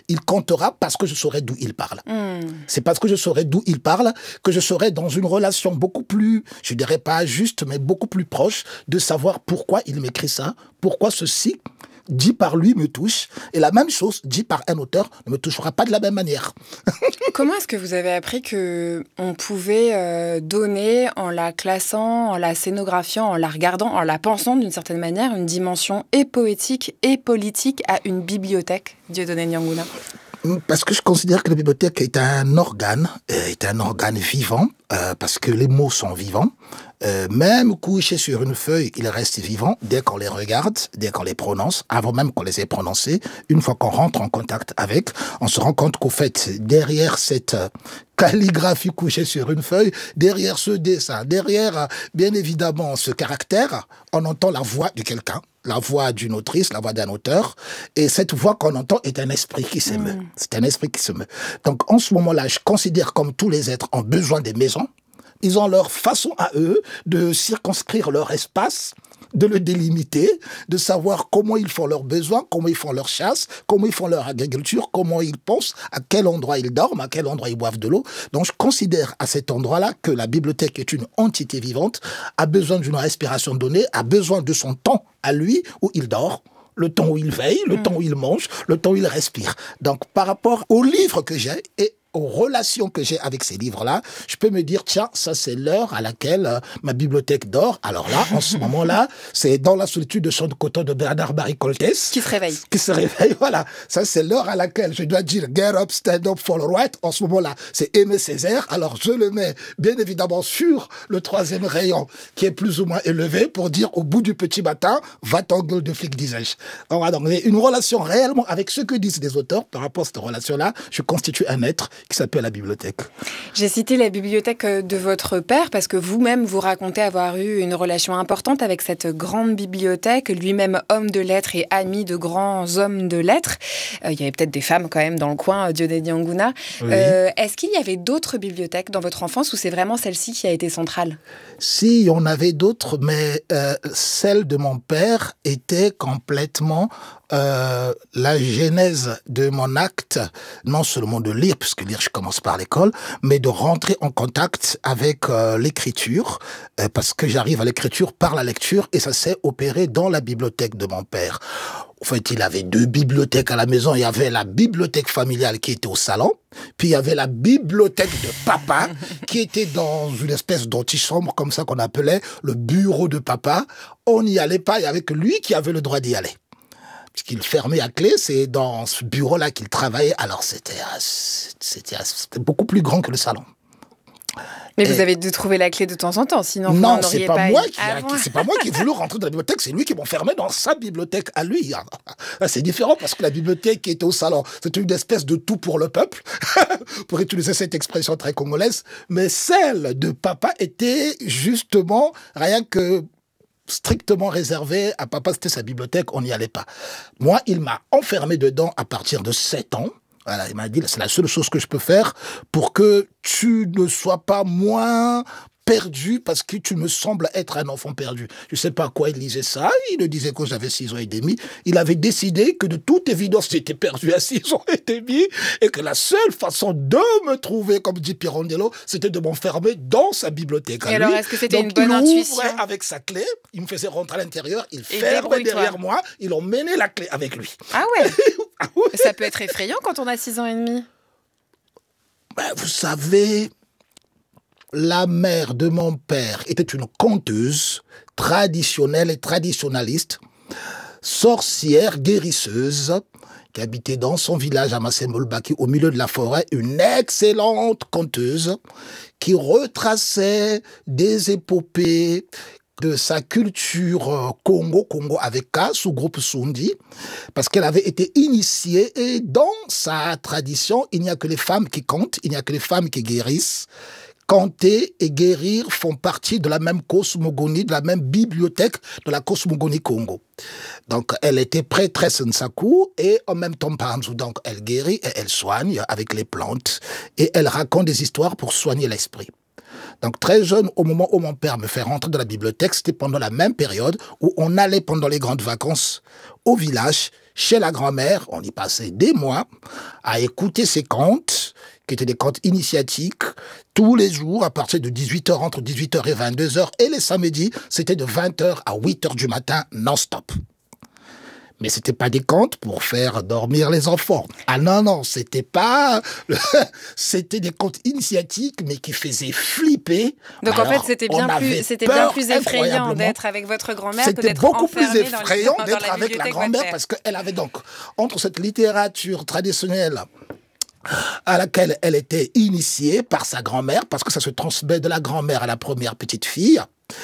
il comptera parce que je saurai d'où il parle. C'est parce que je saurai d'où il parle que je serai dans une relation beaucoup plus, je dirais pas juste, mais beaucoup plus proche de savoir pourquoi il m'écrit ça, pourquoi ceci dit par lui me touche, et la même chose dit par un auteur ne me touchera pas de la même manière. Comment est-ce que vous avez appris qu'on pouvait donner, en la classant, en la scénographiant, en la regardant, en la pensant d'une certaine manière, une dimension et poétique et politique à une bibliothèque, Dieudonné Nianguna? Parce que je considère que la bibliothèque est un organe vivant, parce que les mots sont vivants. Même couchés sur une feuille, ils restent vivants dès qu'on les regarde, dès qu'on les prononce, avant même qu'on les ait prononcés. Une fois qu'on rentre en contact avec, on se rend compte qu'au fait, derrière cette calligraphie couchée sur une feuille, derrière ce dessin, derrière, bien évidemment, ce caractère, on entend la voix de quelqu'un, la voix d'une autrice, la voix d'un auteur, et cette voix qu'on entend est un esprit qui s'émeut. C'est un esprit qui se meut. Donc, en ce moment-là, je considère comme tous les êtres ont besoin des maisons. Ils ont leur façon à eux de circonscrire leur espace, de le délimiter, de savoir comment ils font leurs besoins, comment ils font leur chasse, comment ils font leur agriculture, comment ils pensent, à quel endroit ils dorment, à quel endroit ils boivent de l'eau. Donc je considère à cet endroit-là que la bibliothèque est une entité vivante, a besoin d'une respiration donnée, a besoin de son temps à lui où il dort, le temps où il veille, le temps où il mange, le temps où il respire. Donc par rapport aux livres que j'ai et aux relations que j'ai avec ces livres-là, je peux me dire, tiens, ça c'est l'heure à laquelle ma bibliothèque dort. Alors là, en ce moment-là, c'est Dans la solitude de Champ de Coton de Bernard Barry Coltès. Qui se réveille. Qui se réveille, voilà. Ça c'est l'heure à laquelle je dois dire, get up, stand up for the right. En ce moment-là, c'est Aimé Césaire. Alors je le mets bien évidemment sur le troisième rayon qui est plus ou moins élevé pour dire au bout du petit matin, va-t'en gueule de flic, disais-je. Voilà, donc une relation réellement avec ce que disent les auteurs par rapport à cette relation-là, je constitue un être qui s'appelle la bibliothèque. J'ai cité la bibliothèque de votre père parce que vous-même, vous racontez avoir eu une relation importante avec cette grande bibliothèque, lui-même homme de lettres et ami de grands hommes de lettres. Il y avait peut-être des femmes quand même dans le coin, Dieudonné Nianguna. Oui. Est-ce qu'il y avait d'autres bibliothèques dans votre enfance ou c'est vraiment celle-ci qui a été centrale? Si, il y en avait d'autres, mais celle de mon père était complètement la genèse de mon acte, non seulement de lire, puisque lire je commence par l'école, mais de rentrer en contact avec l'écriture, parce que j'arrive à l'écriture par la lecture, et ça s'est opéré dans la bibliothèque de mon père. En fait, il avait 2 bibliothèques à la maison. Il y avait la bibliothèque familiale qui était au salon, puis il y avait la bibliothèque de papa qui était dans une espèce d'antichambre comme ça qu'on appelait le bureau de papa. On n'y allait pas, il n'y avait que lui qui avait le droit d'y aller. Puisqu'il fermait à clé, c'est dans ce bureau-là qu'il travaillait. Alors c'était beaucoup plus grand que le salon. Mais vous avez dû trouver la clé de temps en temps, sinon vous non, n'auriez pas c'est pas moi qui ai voulu rentrer dans la bibliothèque, c'est lui qui m'enfermait dans sa bibliothèque à lui. C'est différent parce que la bibliothèque qui était au salon, c'était une espèce de tout pour le peuple, pour utiliser cette expression très congolaise, mais celle de papa était justement rien que strictement réservée à papa, c'était sa bibliothèque, on n'y allait pas. Moi, il m'a enfermé dedans à partir de 7 ans. Voilà, il m'a dit, c'est la seule chose que je peux faire pour que tu ne sois pas moins perdu parce que tu me sembles être un enfant perdu. Je ne sais pas à quoi il disait ça. Il le disait quand j'avais 6 ans et demi. Il avait décidé que de toute évidence, j'étais perdu à 6 ans et demi et que la seule façon de me trouver, comme dit Pirandello, c'était de m'enfermer dans sa bibliothèque. Et alors, est-ce que c'était une bonne intuition ? Il ouvrait avec sa clé, il me faisait rentrer à l'intérieur, il fermait derrière moi, il emmenait la clé avec lui. Ah ouais, ah ouais. Ça peut être effrayant quand on a 6 ans et demi. Ben, vous savez, la mère de mon père était une conteuse traditionnelle et traditionnaliste, sorcière, guérisseuse, qui habitait dans son village à Massemolbaki, au milieu de la forêt, une excellente conteuse qui retraçait des épopées de sa culture Congo avec K, sous-groupe Sundi, parce qu'elle avait été initiée et dans sa tradition, il n'y a que les femmes qui comptent, il n'y a que les femmes qui guérissent. Compter et guérir font partie de la même cosmogonie, de la même bibliothèque de la cosmogonie Congo. Donc, elle était prêtresse Nsaku et en même temps Panzu. Donc, elle guérit et elle soigne avec les plantes et elle raconte des histoires pour soigner l'esprit. Donc, très jeune, au moment où mon père me fait rentrer dans la bibliothèque, c'était pendant la même période où on allait pendant les grandes vacances au village chez la grand-mère, on y passait des mois à écouter ces contes, qui étaient des contes initiatiques, tous les jours à partir de 18h, entre 18h et 22h, et les samedis, c'était de 20h à 8h du matin, non-stop. Mais c'était pas des contes pour faire dormir les enfants. Ah non, c'était pas... c'était des contes initiatiques, mais qui faisaient flipper. Donc en fait, c'était bien plus effrayant d'être avec votre grand-mère que d'être enfermé dans la bibliothèque. C'était beaucoup plus effrayant d'être avec la grand-mère, parce qu'elle avait donc, entre cette littérature traditionnelle à laquelle elle était initiée par sa grand-mère, parce que ça se transmet de la grand-mère à la première petite fille.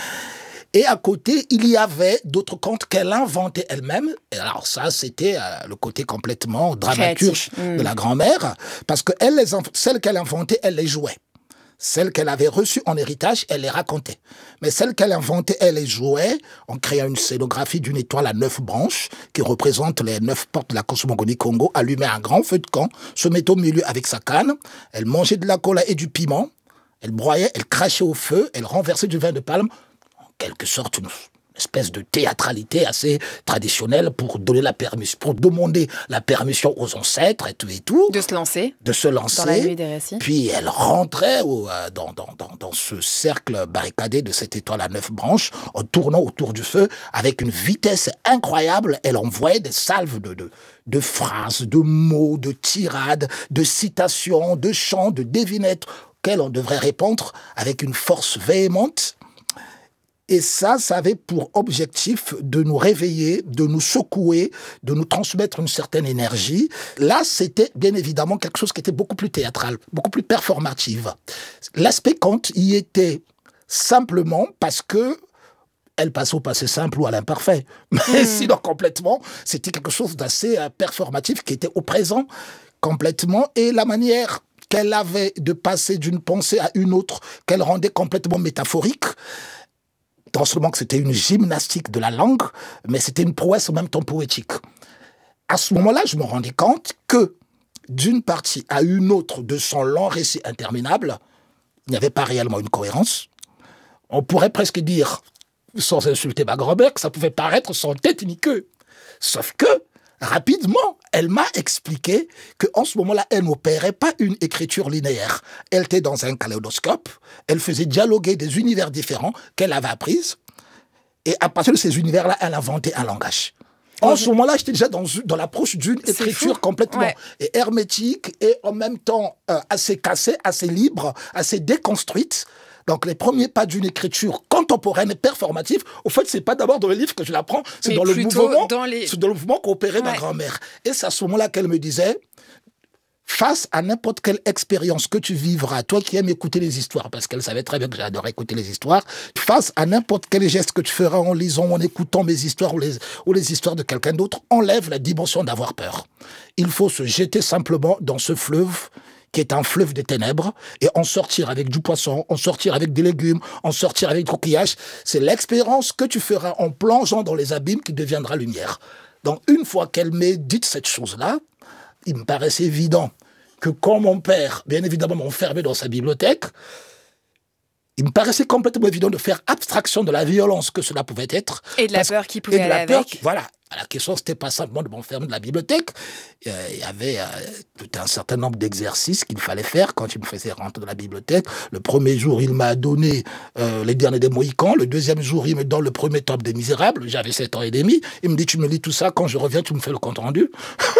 Et à côté, il y avait d'autres contes qu'elle inventait elle-même. Et alors ça, c'était le côté complètement dramaturge de la grand-mère, parce que celles qu'elle inventait, elle les jouait. Celles qu'elle avait reçues en héritage, elle les racontait. Mais celles qu'elle inventait, elle les jouait en créant une scénographie d'une étoile à 9 branches qui représente les 9 portes de la cosmogonie Congo, allumait un grand feu de camp, se mettait au milieu avec sa canne, elle mangeait de la cola et du piment, elle broyait, elle crachait au feu, elle renversait du vin de palme, quelque sorte une espèce de théâtralité assez traditionnelle pour donner pour demander la permission aux ancêtres et tout. De se lancer. Dans la nuit des récits. Puis elle rentrait dans ce cercle barricadé de cette étoile à 9 branches, en tournant autour du feu avec une vitesse incroyable. Elle envoyait des salves de phrases, de mots, de tirades, de citations, de chants, de devinettes auxquelles on devrait répondre avec une force véhémente. Et ça avait pour objectif de nous réveiller, de nous secouer, de nous transmettre une certaine énergie. Là, c'était bien évidemment quelque chose qui était beaucoup plus théâtral, beaucoup plus performatif. L'aspect conte y était simplement parce que elle passe au passé simple ou à l'imparfait. Mais sinon, complètement, c'était quelque chose d'assez performatif qui était au présent complètement. Et la manière qu'elle avait de passer d'une pensée à une autre, qu'elle rendait complètement métaphorique, non seulement que c'était une gymnastique de la langue, mais c'était une prouesse en même temps poétique. À ce moment-là, je me rendais compte que, d'une partie à une autre de son long récit interminable, il n'y avait pas réellement une cohérence. On pourrait presque dire, sans insulter ma grand-mère, que ça pouvait paraître sans tête ni queue. Sauf que, rapidement, elle m'a expliqué qu'en ce moment-là, elle n'opérait pas une écriture linéaire. Elle était dans un kaléidoscope, elle faisait dialoguer des univers différents qu'elle avait apprises, et à partir de ces univers-là, elle inventait un langage. En ce moment-là, j'étais déjà dans l'approche d'une écriture complètement hermétique et en même temps assez cassée, assez libre, assez déconstruite. Donc, les premiers pas d'une écriture contemporaine et performative, au fait, c'est pas d'abord dans le livre que je l'apprends, c'est dans le mouvement qu'opérait ma grand-mère. Et c'est à ce moment-là qu'elle me disait, face à n'importe quelle expérience que tu vivras, toi qui aimes écouter les histoires, parce qu'elle savait très bien que j'adorais écouter les histoires, face à n'importe quel geste que tu feras en lisant, en écoutant mes histoires ou les histoires de quelqu'un d'autre, enlève la dimension d'avoir peur. Il faut se jeter simplement dans ce fleuve qui est un fleuve des ténèbres, et en sortir avec du poisson, en sortir avec des légumes, en sortir avec du coquillage. C'est l'expérience que tu feras en plongeant dans les abîmes qui deviendra lumière. Donc, une fois qu'elle m'ait dit cette chose-là, il me paraissait évident que quand mon père, bien évidemment, m'enfermait dans sa bibliothèque, il me paraissait complètement évident de faire abstraction de la violence que cela pouvait être. Et de la peur qui pouvait aller avec. Voilà. La question, c'était pas simplement de m'enfermer dans la bibliothèque. Il y avait tout un certain nombre d'exercices qu'il fallait faire quand il me faisait rentrer dans la bibliothèque. Le premier jour, il m'a donné Les Derniers des Mohicans. Le deuxième jour, il me donne le premier tome des Misérables. J'avais 7 ans et demi. Il me dit, tu me lis tout ça. Quand je reviens, tu me fais le compte rendu.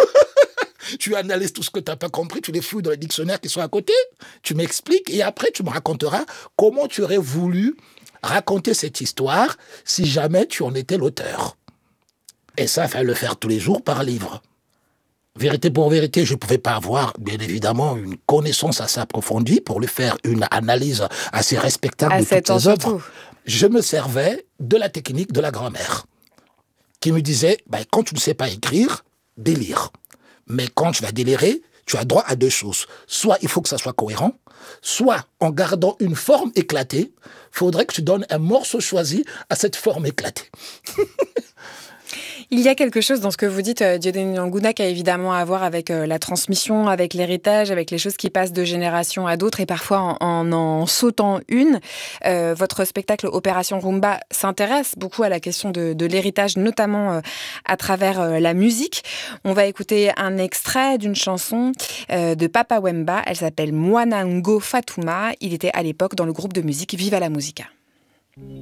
Tu analyses tout ce que tu n'as pas compris, tu les fouilles dans les dictionnaires qui sont à côté, tu m'expliques et après tu me raconteras comment tu aurais voulu raconter cette histoire si jamais tu en étais l'auteur. Et ça, il fallait le faire tous les jours par livre. Vérité pour vérité, je ne pouvais pas avoir, bien évidemment, une connaissance assez approfondie pour lui faire une analyse assez respectable de toutes les œuvres. Je me servais de la technique de la grand-mère qui me disait, quand tu ne sais pas écrire, délire. Mais quand tu vas délirer, tu as droit à 2 choses. Soit il faut que ça soit cohérent, soit en gardant une forme éclatée, il faudrait que tu donnes un morceau choisi à cette forme éclatée. Il y a quelque chose dans ce que vous dites, Dieudonné Nguna, qui a évidemment à voir avec la transmission, avec l'héritage, avec les choses qui passent de génération à d'autres et parfois en sautant une. Votre spectacle Opération Rumba s'intéresse beaucoup à la question de l'héritage, notamment à travers la musique. On va écouter un extrait d'une chanson de Papa Wemba. Elle s'appelle Mwana Ngo Fatuma. Il était à l'époque dans le groupe de musique Viva la Musica.